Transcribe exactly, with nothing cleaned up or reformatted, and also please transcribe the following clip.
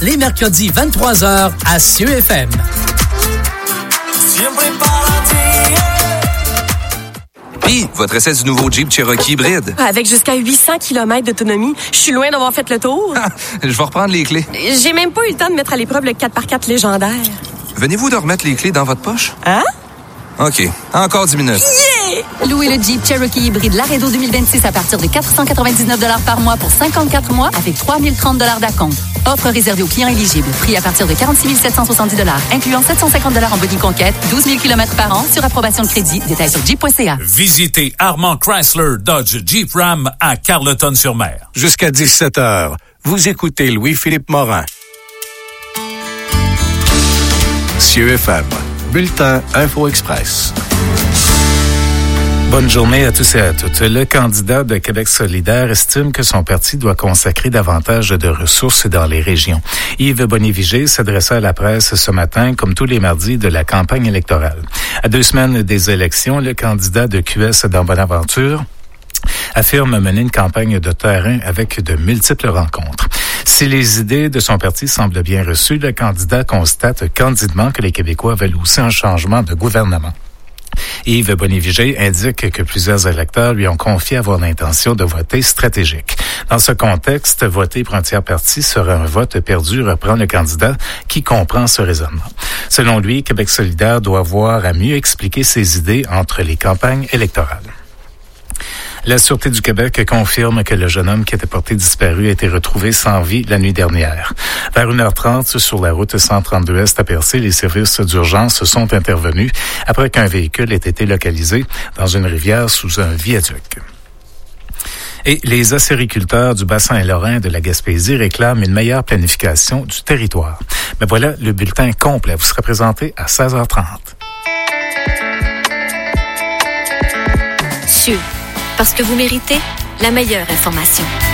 les mercredis vingt-trois heures à C E F M. Puis, votre essai du nouveau Jeep Cherokee hybride. Avec jusqu'à huit cents kilomètres d'autonomie, je suis loin d'avoir fait le tour. Je vais reprendre les clés. J'ai même pas eu le temps de mettre à l'épreuve le quatre par quatre légendaire. Venez-vous de remettre les clés dans votre poche? Hein? OK. Encore dix minutes. Yeah! Louez le Jeep Cherokee hybride Laredo deux mille vingt-six à partir de quatre cent quatre-vingt-dix-neuf dollars par mois pour cinquante-quatre mois avec trois mille trente dollars d'acompte. Offre réservée aux clients éligibles. Prix à partir de quarante-six mille sept cent soixante-dix dollars, incluant sept cent cinquante dollars en body conquête, douze mille kilomètres par an sur approbation de crédit. Détails sur jeep point c a. Visitez Armand Chrysler Dodge Jeep Ram à Carleton-sur-Mer. Jusqu'à dix-sept heures, vous écoutez Louis-Philippe Morin. C E F M, Bulletin Info Express. Bonne journée à tous et à toutes. Le candidat de Québec solidaire estime que son parti doit consacrer davantage de ressources dans les régions. Yves Bonnet-Vigé s'adressa à la presse ce matin, comme tous les mardis, de la campagne électorale. À deux semaines des élections, le candidat de Q S dans Bonaventure affirme mener une campagne de terrain avec de multiples rencontres. Si les idées de son parti semblent bien reçues, le candidat constate candidement que les Québécois veulent aussi un changement de gouvernement. Yves Bonnet-Vigé indique que plusieurs électeurs lui ont confié avoir l'intention de voter stratégique. Dans ce contexte, voter pour un tiers parti serait un vote perdu, reprend le candidat qui comprend ce raisonnement. Selon lui, Québec solidaire doit avoir à mieux expliquer ses idées entre les campagnes électorales. La Sûreté du Québec confirme que le jeune homme qui était porté disparu a été retrouvé sans vie la nuit dernière. Vers une heure trente, sur la route cent trente-deux Est à Percé, les services d'urgence sont intervenus après qu'un véhicule ait été localisé dans une rivière sous un viaduc. Et les acériculteurs du bassin lorrain de la Gaspésie réclament une meilleure planification du territoire. Mais voilà, le bulletin complet vous sera présenté à seize heures trente. Sûr. Parce que vous méritez la meilleure information.